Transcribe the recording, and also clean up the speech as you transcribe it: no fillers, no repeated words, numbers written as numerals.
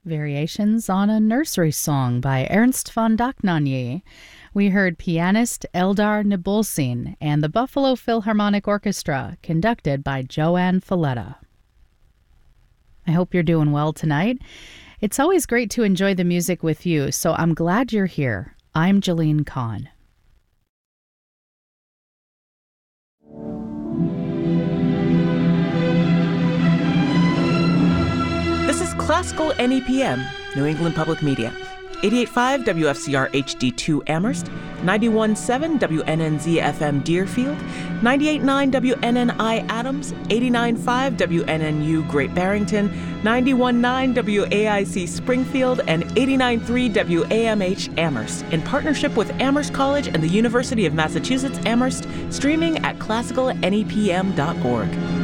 Variations on a Nursery Song by Ernst von Dohnanyi. We heard pianist Eldar Nibulsin and the Buffalo Philharmonic Orchestra, conducted by Joanne Falletta. I hope you're doing well tonight. It's always great to enjoy the music with you, so I'm glad you're here. I'm Jalene Kahn. This is Classical NEPM, New England Public Media. 88.5 WFCR HD2 Amherst, 91.7 WNNZ FM Deerfield, 98.9 WNNI Adams, 89.5 WNNU Great Barrington, 91.9 WAIC Springfield, and 89.3 WAMH Amherst, in partnership with Amherst College and the University of Massachusetts Amherst, streaming at classicalnepm.org.